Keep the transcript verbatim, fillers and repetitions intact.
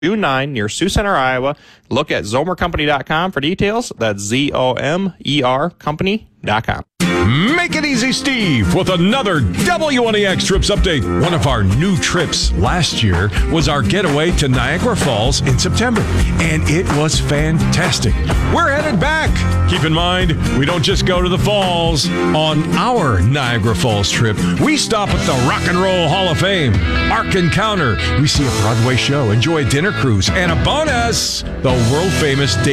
two nine near Sioux Center, Iowa. Look at zomer company dot com for details. That's Z O M E R company dot com. Make it easy, Steve, with another W N E X Trips update. One of our new trips last year was our getaway to Niagara Falls in September, and it was fantastic. We're headed back. Keep in mind, we don't just go to the falls. On our Niagara Falls trip, we stop at the Rock and Roll Hall of Fame, Ark Encounter. We see a Broadway show, enjoy a dinner cruise, and a bonus, the world-famous